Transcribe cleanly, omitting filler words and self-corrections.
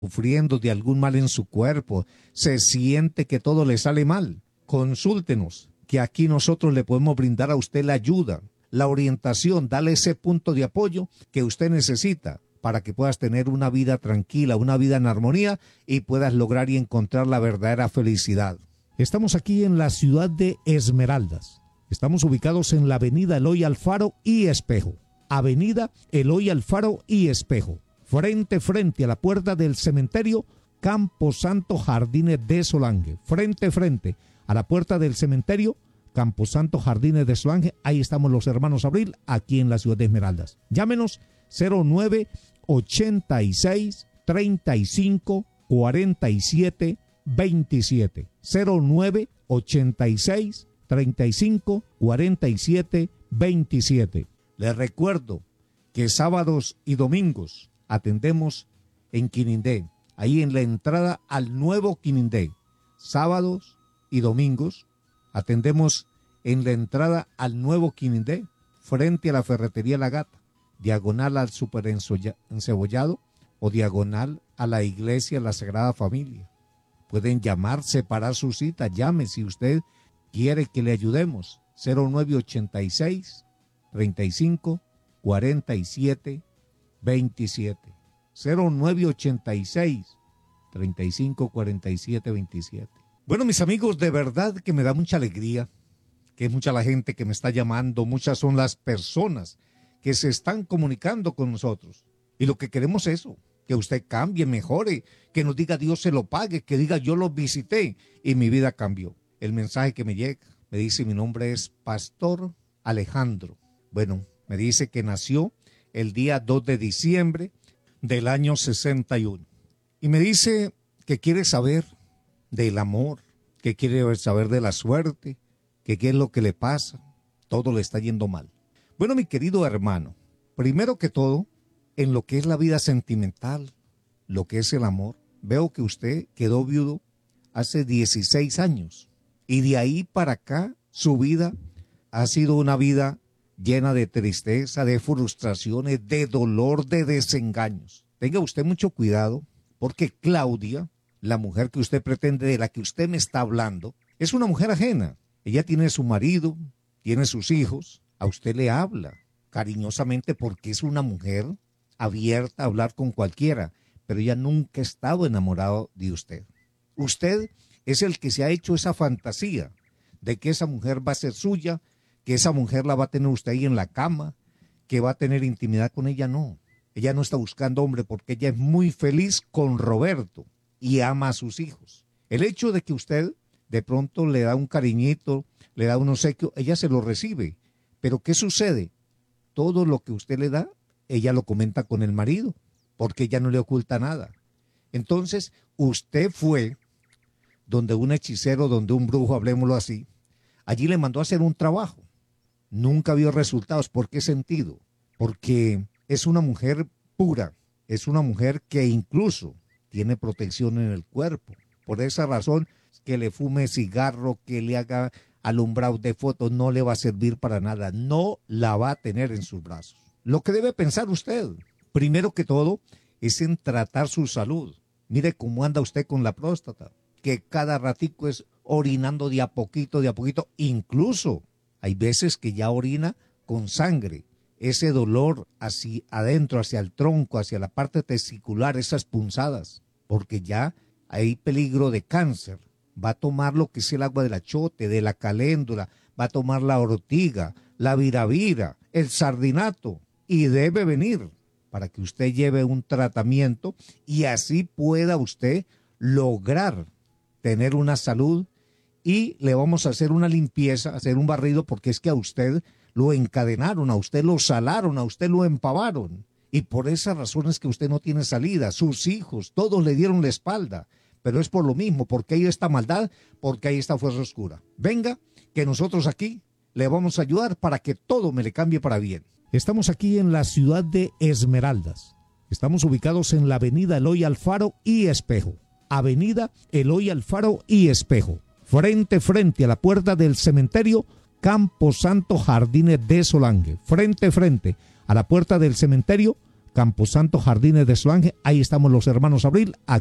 sufriendo de algún mal en su cuerpo, se siente que todo le sale mal, consúltenos, que aquí nosotros le podemos brindar a usted la ayuda, la orientación, darle ese punto de apoyo que usted necesita para que puedas tener una vida tranquila, una vida en armonía y puedas lograr y encontrar la verdadera felicidad. Estamos aquí en la ciudad de Esmeraldas. Estamos ubicados en la avenida Eloy Alfaro y Espejo. Avenida Eloy Alfaro y Espejo. Frente a la puerta del cementerio Camposanto Jardines de Solange. Frente a la puerta del cementerio Camposanto Jardines de Solange. Ahí estamos los hermanos Abril, aquí en la ciudad de Esmeraldas. Llámenos 0986 35 47 27. 0986 35 47 27. Les recuerdo que sábados y domingos atendemos en Quinindé, ahí en la entrada al nuevo Quinindé. Sábados y domingos atendemos en la entrada al nuevo Quinindé, frente a la ferretería La Gata, diagonal al Super Encebollado o diagonal a la iglesia La Sagrada Familia. Pueden llamar, separar su cita, llame si usted quiere que le ayudemos. 0986 35 47 27. 0986 35 47 27. Bueno, mis amigos, de verdad que me da mucha alegría, que es mucha la gente que me está llamando, muchas son las personas que se están comunicando con nosotros. Y lo que queremos es eso, que usted cambie, mejore, que nos diga Dios se lo pague, que diga yo lo visité y mi vida cambió. El mensaje que me llega, me dice mi nombre es Pastor Alejandro. Bueno, me dice que nació el día 2 de diciembre del año 61. Y me dice que quiere saber del amor, que quiere saber de la suerte, que qué es lo que le pasa, todo le está yendo mal. Bueno, mi querido hermano, primero que todo, en lo que es la vida sentimental, lo que es el amor, veo que usted quedó viudo hace 16 años y de ahí para acá su vida ha sido una vida llena de tristeza, de frustraciones, de dolor, de desengaños. Tenga usted mucho cuidado porque Claudia, la mujer que usted pretende, de la que usted me está hablando, es una mujer ajena. Ella tiene su marido, tiene sus hijos, a usted le habla cariñosamente porque es una mujer abierta a hablar con cualquiera, pero ella nunca ha estado enamorado de usted. Usted es el que se ha hecho esa fantasía de que esa mujer va a ser suya, que esa mujer la va a tener usted ahí en la cama, que va a tener intimidad con ella. No, ella no está buscando hombre porque ella es muy feliz con Roberto y ama a sus hijos. El hecho de que usted de pronto le da un cariñito, le da un obsequio, ella se lo recibe. Pero ¿qué sucede? Todo lo que usted le da, ella lo comenta con el marido, porque ella no le oculta nada. Entonces, usted fue donde un hechicero, donde un brujo, hablemoslo así, allí le mandó a hacer un trabajo. Nunca vio resultados. ¿Por qué sentido? Porque es una mujer pura, es una mujer que incluso tiene protección en el cuerpo. Por esa razón, que le fume cigarro, que le haga alumbrado de fotos, no le va a servir para nada. No la va a tener en sus brazos. Lo que debe pensar usted, primero que todo, es en tratar su salud. Mire cómo anda usted con la próstata, que cada ratico es orinando de a poquito, incluso hay veces que ya orina con sangre. Ese dolor hacia adentro, hacia el tronco, hacia la parte testicular, esas punzadas, porque ya hay peligro de cáncer. Va a tomar lo que es el agua del achote, de la caléndula, va a tomar la ortiga, la viravira, el sardinato, y debe venir para que usted lleve un tratamiento y así pueda usted lograr tener una salud. Y le vamos a hacer una limpieza, hacer un barrido, porque es que a usted lo encadenaron, a usted lo salaron, a usted lo empavaron. Y por esa razón es que usted no tiene salida. Sus hijos, todos le dieron la espalda. Pero es por lo mismo, porque hay esta maldad, porque hay esta fuerza oscura. Venga, que nosotros aquí le vamos a ayudar para que todo me le cambie para bien. Estamos aquí en la ciudad de Esmeraldas. Estamos ubicados en la avenida Eloy Alfaro y Espejo. Avenida Eloy Alfaro y Espejo. Frente a la puerta del cementerio Camposanto Jardines de Solange. Frente a la puerta del cementerio Camposanto, Jardines de Solange, ahí estamos los hermanos Abril, aquí